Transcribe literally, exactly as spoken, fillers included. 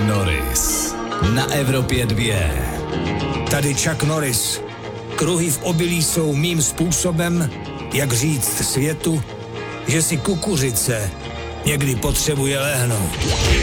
Norris na Evropě dvě. Tady Chuck Norris. Kruhy v obilí jsou mým způsobem, jak říct světu, že si kukuřice někdy potřebuje lehnout.